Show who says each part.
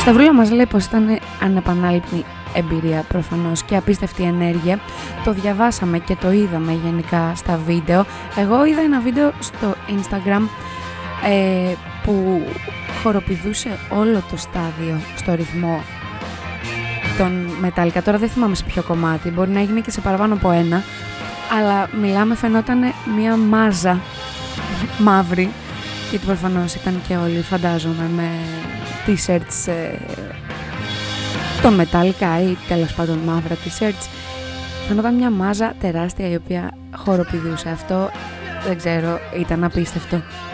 Speaker 1: Σταυρούλα μας λέει πως ήταν ανεπανάληπτη εμπειρία προφανώς και απίστευτη ενέργεια. Το διαβάσαμε και το είδαμε γενικά στα βίντεο. Εγώ είδα ένα βίντεο στο Instagram που χοροπηδούσε όλο το στάδιο στο ρυθμό των Metallica. Τώρα δεν θυμάμαι σε ποιο κομμάτι, μπορεί να έγινε και σε παραπάνω από ένα, αλλά μιλάμε, φαινόταν μια μάζα μαύρη, γιατί προφανώς ήταν και όλοι, φαντάζομαι, με t-shirts των Metallica ή τέλος πάντων μαύρα t-shirts. Φαινόταν μια μάζα τεράστια η οποία χοροπηδούσε. Αυτό δεν ξέρω, ήταν απίστευτο.